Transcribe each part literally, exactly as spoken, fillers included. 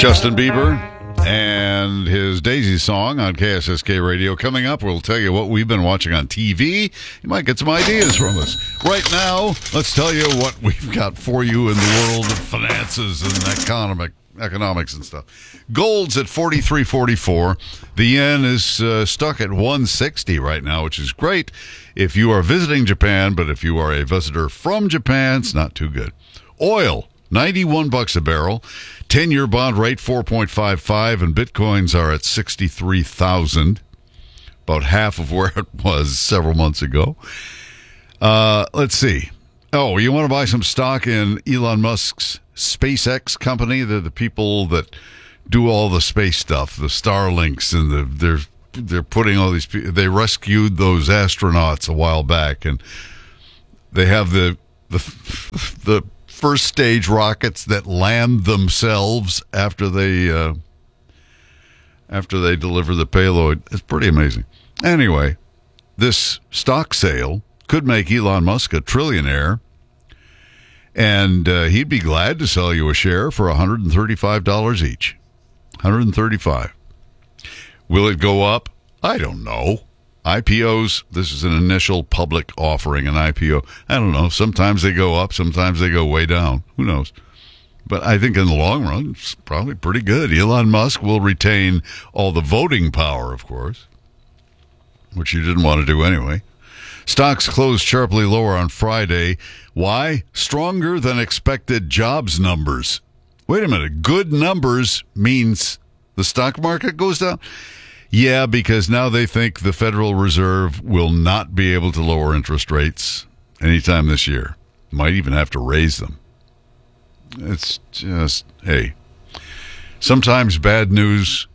Justin Bieber and his Daisy song on K S S K Radio. Coming up, we'll tell you what we've been watching on T V. You might get some ideas from us. Right now, let's tell you what we've got for you in the world of finances and economic economics and stuff. Gold's at forty-three forty-four. The yen is uh, stuck at one sixty right now, which is great if you are visiting Japan, but if you are a visitor from Japan, it's not too good. Oil, ninety-one bucks a barrel. ten-year bond rate four point five five, and bitcoins are at sixty-three thousand, about half of where it was several months ago. Uh, let's see. Oh, you want to buy some stock in Elon Musk's SpaceX company? They're the people that do all the space stuff, the Starlinks, and the, they're they're putting all these people. They rescued those astronauts a while back, and they have the the the first stage rockets that land themselves after they uh, after they deliver the payload. It's pretty amazing. Anyway, this stock sale could make Elon Musk a trillionaire, and uh, he'd be glad to sell you a share for one hundred thirty-five dollars each. one hundred thirty-five dollars. Will it go up? I don't know. I P Os, this is an initial public offering, an I P O. I don't know. Sometimes they go up, sometimes they go way down. Who knows? But I think in the long run, it's probably pretty good. Elon Musk will retain all the voting power, of course, which you didn't want to do anyway. Stocks closed sharply lower on Friday. Why? Stronger than expected jobs numbers. Wait a minute. Good numbers means the stock market goes down? Yeah, because now they think the Federal Reserve will not be able to lower interest rates anytime this year. Might even have to raise them. It's just, hey, sometimes bad news,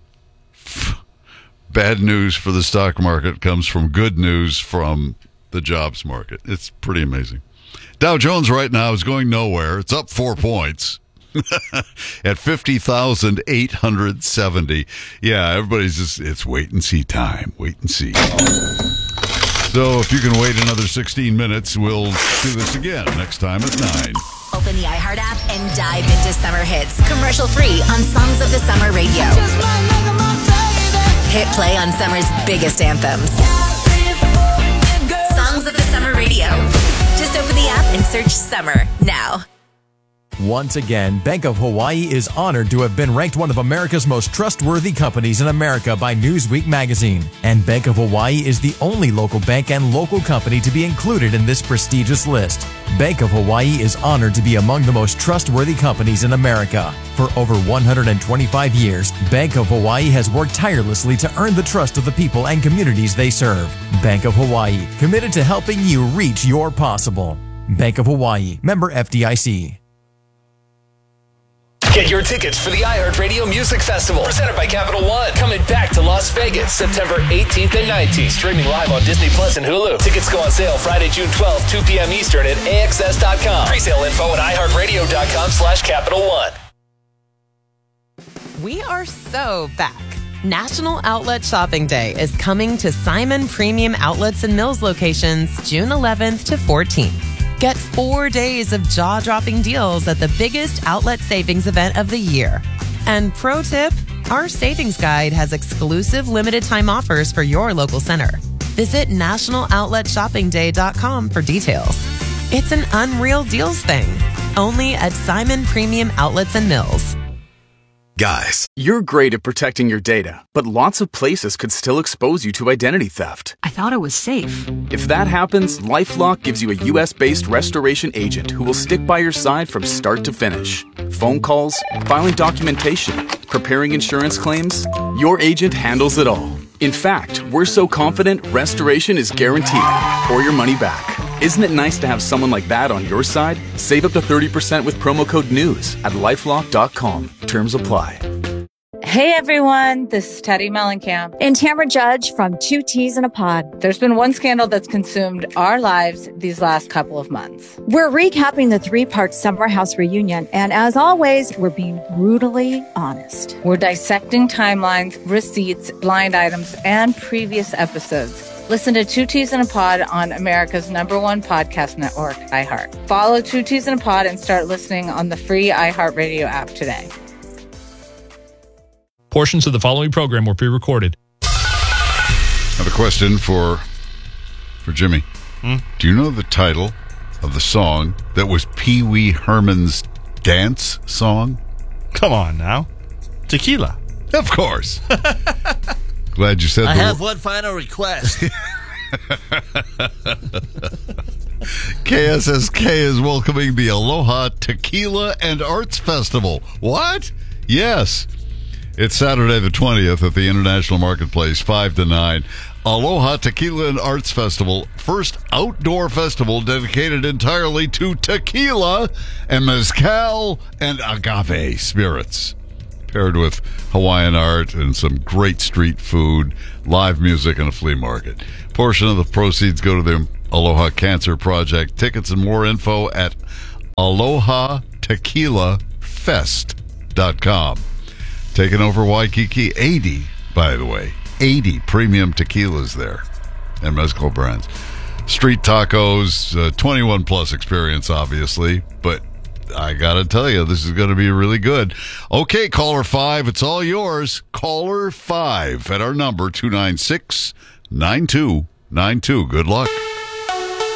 bad news for the stock market comes from good news from the jobs market. It's pretty amazing. Dow Jones right now is going nowhere. It's up four points. At fifty thousand eight hundred seventy. Yeah, everybody's just, it's wait and see time. Wait and see. So if you can wait another sixteen minutes, we'll do this again next time at nine. Open the iHeart app and dive into summer hits. Commercial free on Songs of the Summer Radio. Hit play on summer's biggest anthems. Songs of the Summer Radio. Just open the app and search Summer now. Once again, Bank of Hawaii is honored to have been ranked one of America's most trustworthy companies in America by Newsweek magazine. And Bank of Hawaii is the only local bank and local company to be included in this prestigious list. Bank of Hawaii is honored to be among the most trustworthy companies in America. For over one hundred twenty-five years, Bank of Hawaii has worked tirelessly to earn the trust of the people and communities they serve. Bank of Hawaii, committed to helping you reach your possible. Bank of Hawaii, member F D I C. Get your tickets for the iHeartRadio Music Festival, presented by Capital One. Coming back to Las Vegas, September eighteenth and nineteenth. Streaming live on Disney Plus and Hulu. Tickets go on sale Friday, June twelfth, two p.m. Eastern at A X S dot com. Presale info at iHeartRadio.com slash Capital One. We are so back. National Outlet Shopping Day is coming to Simon Premium Outlets and Mills locations June eleventh to fourteenth. Get four days of jaw-dropping deals at the biggest outlet savings event of the year. And pro tip, our savings guide has exclusive limited-time offers for your local center. Visit national outlet shopping day dot com for details. It's an unreal deals thing, only at Simon Premium Outlets and Mills. Guys, you're great at protecting your data, but lots of places could still expose you to identity theft. I thought it was safe. If that happens, LifeLock gives you a U S-based restoration agent who will stick by your side from start to finish. Phone calls, filing documentation, preparing insurance claims, your agent handles it all. In fact, we're so confident restoration is guaranteed or your money back. Isn't it nice to have someone like that on your side? Save up to thirty percent with promo code NEWS at lifelock dot com. Terms apply. Hey everyone, this is Teddy Mellencamp and Tamara Judge from Two Teas in a Pod. There's been one scandal that's consumed our lives these last couple of months. We're recapping the three-part Summer House reunion, and as always, we're being brutally honest. We're dissecting timelines, receipts, blind items, and previous episodes. Listen to Two Teas in a Pod on America's number one podcast network, iHeart. Follow Two Teas in a Pod and start listening on the free iHeartRadio app today. Portions of the following program were pre-recorded. I have a question for for Jimmy. Hmm? Do you know the title of the song that was Pee Wee Herman's dance song? Come on now. Tequila. Of course. Glad you said I the have one final request. K S S K is welcoming the Aloha Tequila and Arts Festival. What? Yes. It's Saturday the twentieth at the International Marketplace, five to nine. Aloha Tequila and Arts Festival, first outdoor festival dedicated entirely to tequila and mezcal and agave spirits, paired with Hawaiian art and some great street food, live music, and a flea market. Portion of the proceeds go to the Aloha Cancer Project. Tickets and more info at aloha tequila fest dot com. Taking over Waikiki, eighty, by the way, eighty premium tequilas there and mezcal brands. Street tacos, uh, twenty-one plus experience, obviously, but I got to tell you, this is going to be really good. Okay, caller five, it's all yours. Caller five at our number, two nine six, nine two nine two. Good luck.